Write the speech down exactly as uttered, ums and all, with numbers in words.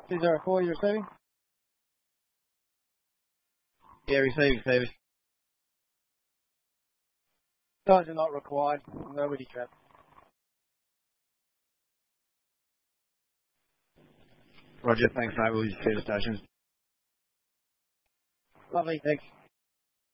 two zero four, you're receiving? Yeah, receiving service. Signs are not required. Nobody trapped. Roger, thanks mate, we'll use the station. Lovely, thanks.